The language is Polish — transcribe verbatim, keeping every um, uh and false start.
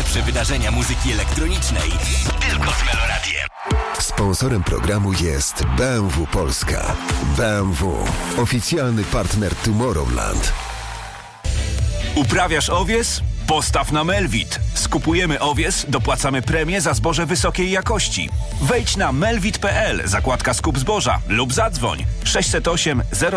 Najlepsze wydarzenia muzyki elektronicznej tylko z Meloradiem. Sponsorem programu jest B M W Polska. B M W. Oficjalny partner Tomorrowland. Uprawiasz owies? Postaw na Melvit. Skupujemy owies, dopłacamy premię za zboże wysokiej jakości. Wejdź na melvit kropka p l, zakładka skup zboża lub zadzwoń sześć zero osiem zero